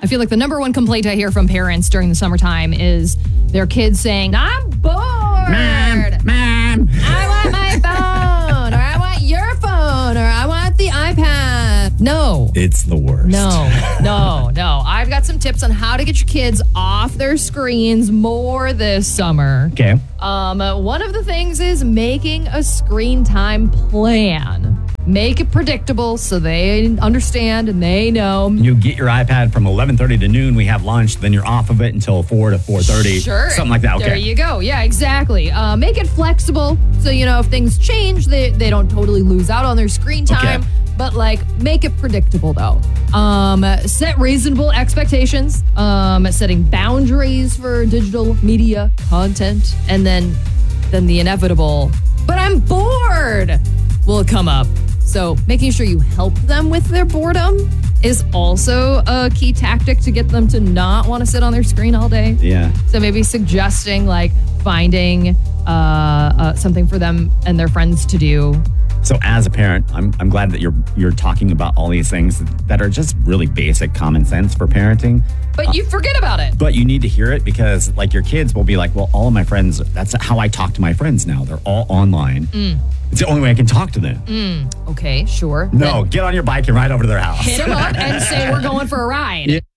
I feel like the number one complaint I hear from parents during the summertime is their kids saying, I'm bored. Mom. I want my phone, or I want your phone, or I want the iPad. No. It's the worst. No. I've got some tips on how to get your kids off their screens more this summer. Okay. One of the things is making a screen time plan. Make it predictable so they understand and they know. You get your iPad from 11:30 to noon. We have lunch. Then you're off of it until 4 to 4:30. Sure. Something like that. Okay. There you go. Yeah, exactly. Make it flexible so, if things change, they don't totally lose out on their screen time. Okay. But, make it predictable, though. Set reasonable expectations. Setting boundaries for digital media content. And then the inevitable, but I'm bored, will come up. So making sure you help them with their boredom is also a key tactic to get them to not want to sit on their screen all day. Yeah. So maybe suggesting finding something for them and their friends to do. So as a parent, I'm glad that you're talking about all these things that are just really basic common sense for parenting. But you forget about it. But you need to hear it because your kids will be like, well, all of my friends, that's how I talk to my friends now. They're all online. It's the only way I can talk to them. Okay, sure. No, get on your bike and ride over to their house. Hit them up and say we're going for a ride. Yeah.